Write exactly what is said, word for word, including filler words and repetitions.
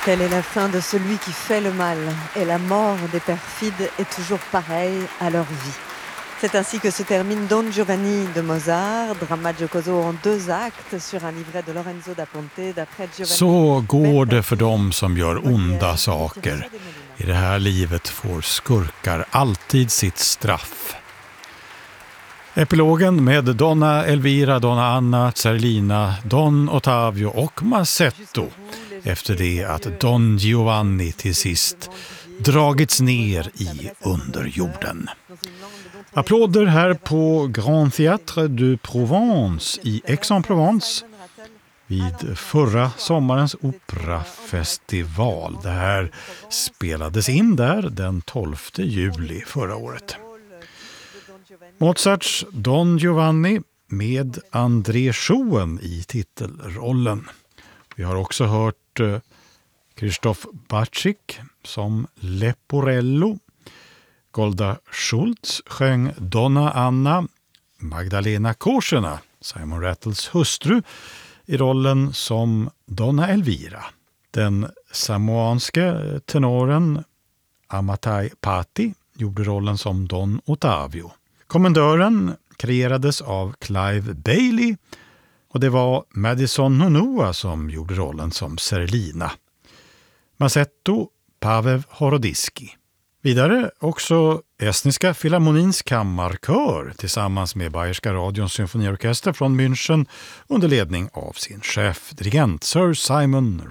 Telle est la fin de celui qui fait le mal, et la mort des perfides est toujours pareille à leur vie. C'est ainsi que se termine Don Giovanni de Mozart, drama giocoso en deux actes sur un livret de Lorenzo da Ponte d'après Giovanni. Så går det för dem som gör onda saker. I det här livet får skurkar alltid sitt straff. Epilogen med Donna Elvira, Donna Anna, Zerlina, Don Ottavio och Masetto efter det att Don Giovanni till sist dragits ner i underjorden. Applåder här på Grand Théâtre du Provence i Aix-en-Provence vid förra sommarens operafestival. Det här spelades in där den tolfte juli förra året. Mozarts Don Giovanni med André Schoen i titelrollen. Vi har också hört eh, Krzysztof Bacik som Leporello. Golda Schultz sjöng Donna Anna. Magdalena Korsena, Simon Rattles hustru, i rollen som Donna Elvira. Den samoanske tenoren Amatai Patti gjorde rollen som Don Ottavio. Kommendören kreerades av Clive Bailey och det var Madison Nonoa som gjorde rollen som Zerlina. Masetto Paweł Horodiski. Vidare också Estniska Filharmonins kammarkör tillsammans med Bayerska radions symfoniorkester från München under ledning av sin chef, dirigent Sir Simon